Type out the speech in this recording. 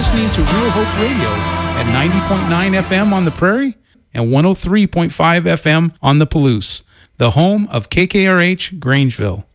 listening to Real Hope Radio at 90.9 FM on the Prairie and 103.5 FM on the Palouse, the home of KKRH Grangeville.